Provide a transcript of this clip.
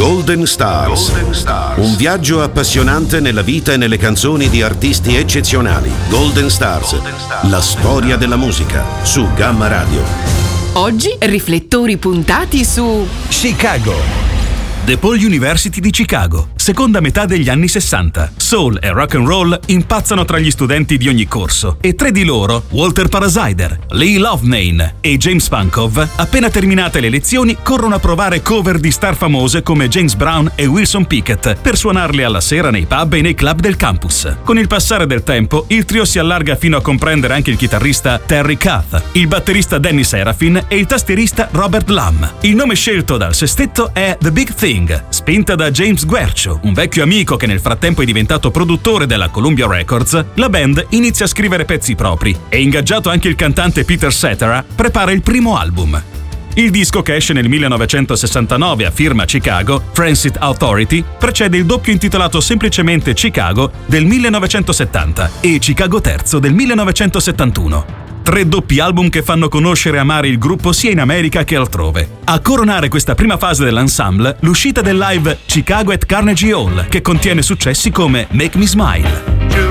Golden Stars. Un viaggio appassionante nella vita e nelle canzoni di artisti eccezionali. Golden Stars. La storia della musica su Gamma Radio. Oggi riflettori puntati su Chicago. DePaul University di Chicago, seconda metà degli anni 60. Soul e rock and roll impazzano tra gli studenti di ogni corso e tre di loro, Walter Parasider, Lee Loughnane e James Pankov, appena terminate le lezioni, corrono a provare cover di star famose come James Brown e Wilson Pickett per suonarle alla sera nei pub e nei club del campus. Con il passare del tempo, il trio si allarga fino a comprendere anche il chitarrista Terry Kath, il batterista Danny Seraphine e il tastierista Robert Lamm. Il nome scelto dal sestetto è The Big Thing, spinta da James Guercio, un vecchio amico che nel frattempo è diventato produttore della Columbia Records. La band inizia a scrivere pezzi propri e, ingaggiato anche il cantante Peter Cetera, prepara il primo album. Il disco, che esce nel 1969 a firma Chicago, Transit Authority, precede il doppio intitolato semplicemente Chicago del 1970 e Chicago III del 1971. Tre doppi album che fanno conoscere e amare il gruppo sia in America che altrove. A coronare questa prima fase dell'ensemble, l'uscita del live Chicago at Carnegie Hall, che contiene successi come Make Me Smile.